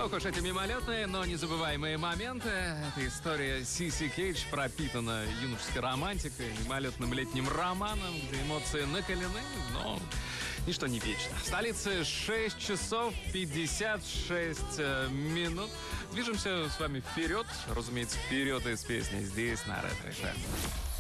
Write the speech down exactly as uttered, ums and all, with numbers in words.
Ох уж эти мимолетные, но незабываемые моменты. Эта история Сиси Кейдж пропитана юношеской романтикой, мимолетным летним романом, где эмоции накалены, но ничто не вечно. В столице шесть часов пятьдесят шесть минут. Движемся с вами вперед, разумеется, вперед из песни здесь, на Ретро эф эм.